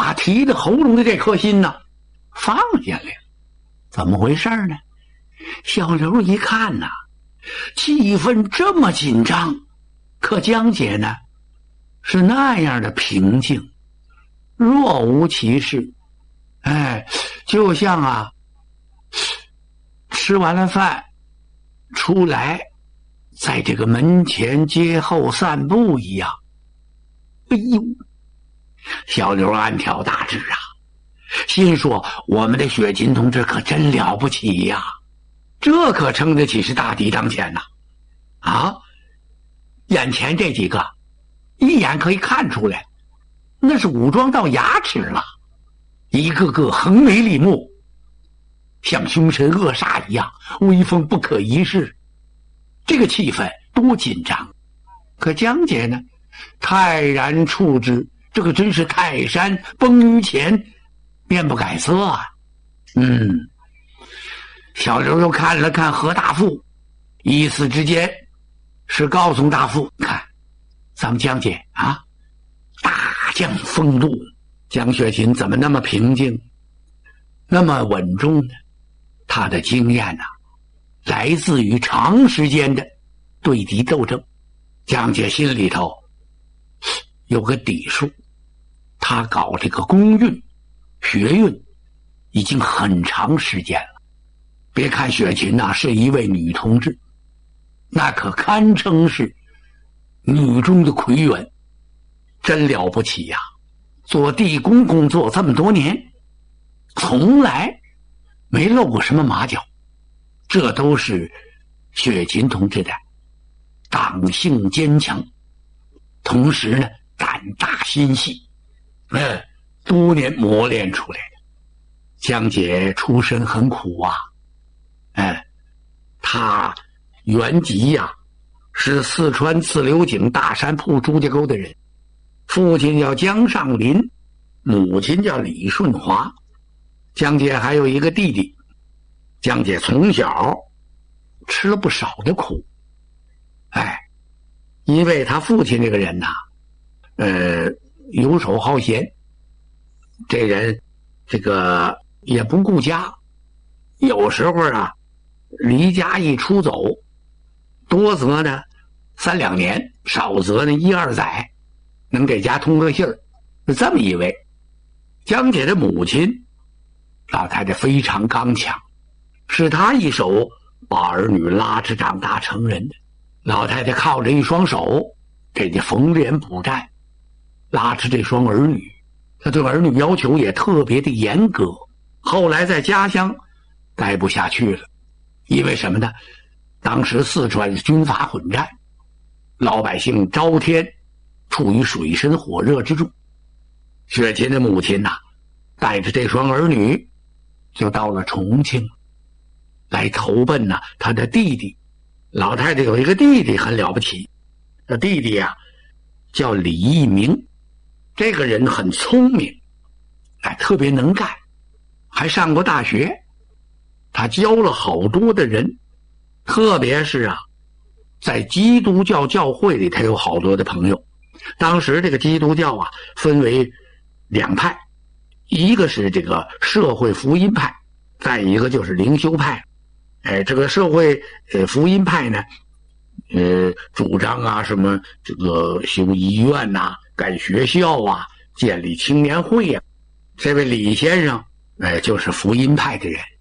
把提着喉咙的这颗心呢放下来了。怎么回事呢？小刘一看呐，气氛这么紧张，可江姐呢是那样的平静，若无其事。就像吃完了饭出来，在这个门前街后散步一样。哎呦，小刘暗挑大指啊，心说我们的雪琴同志可真了不起呀，这可称得起是大敌当前呐！眼前这几个一眼可以看出来，那是武装到牙齿了，一个个横眉立目，像凶神恶煞一样，威风不可一世。这个气氛多紧张！可江姐呢，泰然处之，这个真是泰山崩于前面不改色啊。小刘又看了看何大富，意思之间是告诉大富，看咱们江姐大将风度，江雪琴怎么那么平静，那么稳重呢？她的经验来自于长时间的对敌斗争。江姐心里头有个底数，她搞这个工运学运已经很长时间了。别看雪琴是一位女同志，那可堪称是女中的魁元，真了不起呀！做地宫工作这么多年，从来没露过什么马脚，这都是雪琴同志的党性坚强，同时呢胆大心细，多年磨练出来的。江姐出身很苦她原籍是四川自流井大山铺朱家沟的人，父亲叫江上林，母亲叫李顺华。江姐还有一个弟弟。江姐从小吃了不少的苦，因为他父亲这个人游手好闲，这人这个也不顾家，有时候离家一出走，多则呢3-2年，少则呢1-2载，能给家通个信儿。这么一位江姐的母亲，老太太非常刚强，是她一手把儿女拉扯长大成人的。老太太靠着一双手给这缝连补债，拉扯这双儿女。她对儿女要求也特别的严格。后来在家乡待不下去了，因为什么呢？当时四川军阀混战，老百姓朝天处于水深火热之中。雪琴的母亲带着这双儿女就到了重庆，来投奔他的弟弟。老太太有一个弟弟很了不起，这弟弟叫李一鸣，这个人很聪明，特别能干，还上过大学。他教了好多的人，特别是在基督教教会里他有好多的朋友。当时这个基督教分为2派，一个是这个社会福音派，再一个就是灵修派。这个社会福音派呢，主张什么这个修医院盖学校建立青年会这位李先生就是福音派的人。